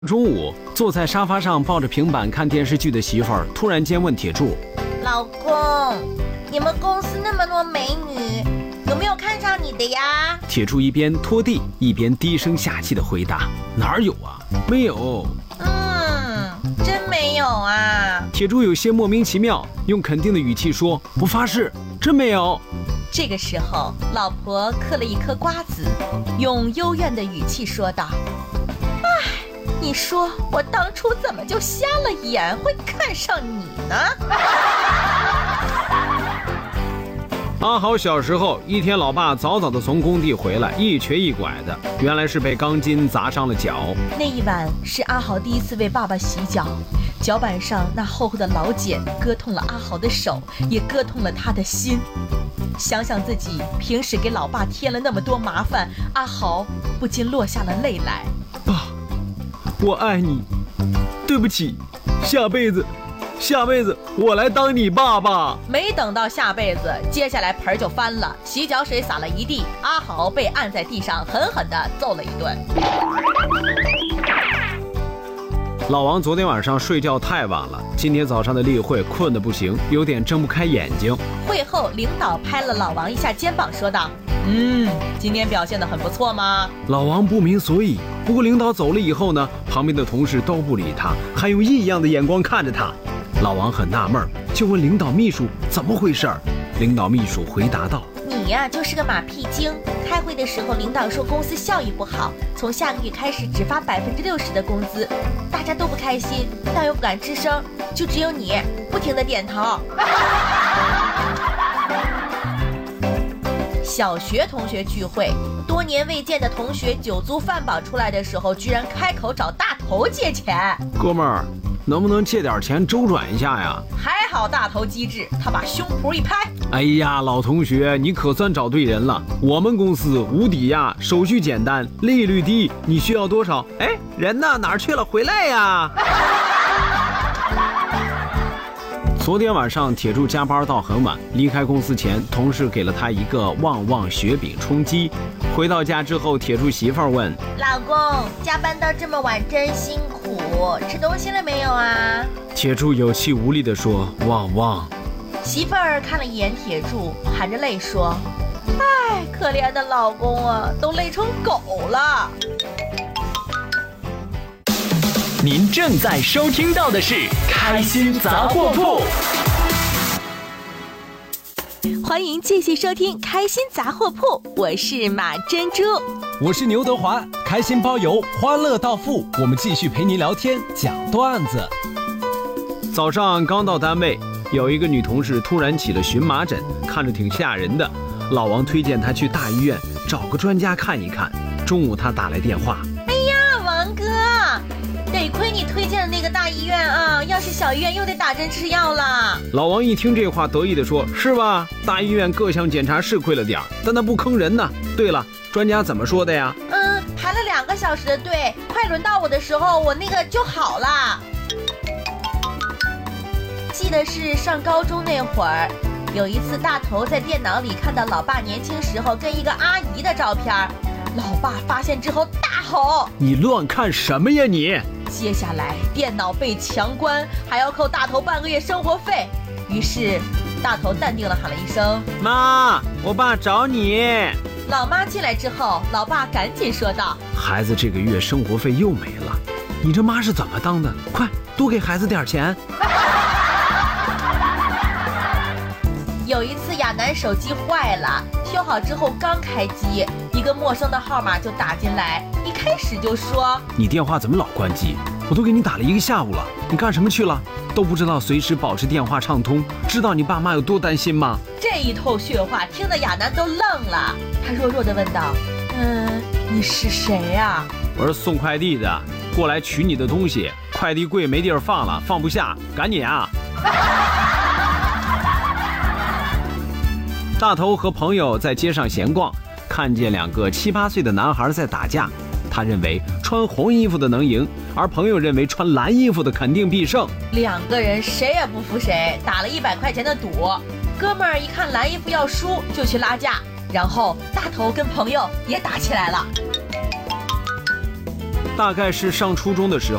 中午，坐在沙发上抱着平板看电视剧的媳妇儿突然间问铁柱：“ 老公，你们公司那么多美女，有没有看上你的呀？” 铁柱一边拖地一边低声下气地回答：“哪儿有啊，没有。” 真没有啊。 铁柱有些莫名其妙，用肯定的语气说：“我发誓，真没有。” 这个时候，老婆嗑了一颗瓜子，用幽怨的语气说道：“你说我当初怎么就瞎了眼，会看上你呢？” 阿豪小时候，一天老爸早早的从工地回来，一瘸一拐的，原来是被钢筋砸伤了脚。 那一晚是阿豪第一次为爸爸洗脚，脚板上那厚厚的老茧割痛了阿豪的手，也割痛了他的心。想想自己平时给老爸添了那么多麻烦，阿豪不禁落下了泪来。 爸，我爱你，对不起，下辈子我来当你爸爸。 没等到下辈子，接下来盆就翻了，洗脚水洒了一地，阿豪被按在地上狠狠地揍了一顿。 老王昨天晚上睡觉太晚了，今天早上的例会困得不行，有点睁不开眼睛。 会后，领导拍了老王一下肩膀，说道：“今天表现得很不错吗？” 老王不明所以，不过领导走了以后呢，旁边的同事都不理他，还用异样的眼光看着他。老王很纳闷，就问领导秘书怎么回事儿。领导秘书回答道：“ 你呀，就是个马屁精。开会的时候，领导说公司效益不好，从下个月开始只发60%的工资，大家都不开心，但又不敢吱声，就只有你不停地点头。”小学同学聚会，多年未见的同学酒足饭饱出来的时候，居然开口找大头借钱。 哥们儿，能不能借点钱周转一下呀？ 还好大头机智，他把胸脯一拍：“ 哎呀，老同学，你可算找对人了。我们公司无抵押，手续简单，利率低。你需要多少？哎，人呢？哪儿去了？回来呀！”昨天晚上，铁柱加班到很晚，离开公司前，同事给了他一个旺旺雪饼充饥。回到家之后，铁柱媳妇儿问：“ 老公，加班到这么晚真辛苦，吃东西了没有啊？” 铁柱有气无力地说：“旺旺。” 媳妇儿看了一眼铁柱，含着泪说：“哎，可怜的老公啊，都累成狗了。” 您正在收听到的是开心杂货铺。 欢迎继续收听开心杂货铺，我是马珍珠， 我是牛德华，开心包邮，欢乐到付，我们继续陪您聊天讲段子。 早上刚到单位，有一个女同事突然起了荨麻疹，看着挺吓人的。老王推荐她去大医院找个专家看一看。中午他打来电话：“ 哎呀，王哥，得亏你推荐的那个大医院啊，要是小医院又得打针吃药了。” 老王一听这话得意地说：“是吧？大医院各项检查是亏了点，但他不坑人呢。对了，专家怎么说的呀？”“ 排了2个小时的队，快轮到我的时候，我那个就好了。”记得是上高中那会儿，有一次大头在电脑里看到老爸年轻时候跟一个阿姨的照片，老爸发现之后大吼：“ 你乱看什么呀你！” 接下来电脑被强关，还要扣大头半个月生活费。于是大头淡定地喊了一声：“ 妈，我爸找你。” 老妈进来之后，老爸赶紧说道：“ 孩子这个月生活费又没了，你这妈是怎么当的？快多给孩子点钱。” 有一次亚楠手机坏了，修好之后刚开机，一个陌生的号码就打进来，一开始就说：“ 你电话怎么老关机？我都给你打了1个下午了，你干什么去了？都不知道随时保持电话畅通，知道你爸妈有多担心吗？” 这一通血话听得亚楠都愣了，他弱弱地问道：“你是谁呀？”“ 我是送快递的，过来取你的东西，快递柜没地儿放了，放不下，赶紧啊！”大头和朋友在街上闲逛，看见2个7、8岁的男孩在打架。他认为穿红衣服的能赢，而朋友认为穿蓝衣服的肯定必胜。 2个人谁也不服谁，打了100块钱的赌。哥们儿一看蓝衣服要输，就去拉架，然后大头跟朋友也打起来了。 大概是上初中的时候。